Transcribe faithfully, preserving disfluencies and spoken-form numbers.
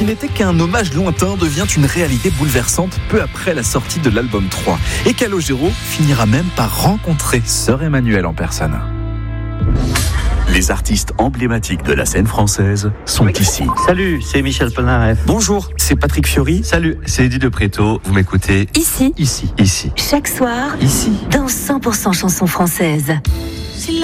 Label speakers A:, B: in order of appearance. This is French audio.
A: n'était qu'un hommage lointain devient une réalité bouleversante peu après la sortie de l'album trois. Et Calogero finira même par rencontrer Sœur Emmanuelle en personne.
B: Les artistes emblématiques de la scène française sont ici.
C: Salut, c'est Michel Polnareff.
A: Bonjour, c'est Patrick Fiori.
C: Salut, c'est Eddie de Préto. Vous m'écoutez
D: Ici.
C: Ici. Ici.
D: Chaque soir.
C: Ici.
D: Dans cent pour cent chansons françaises.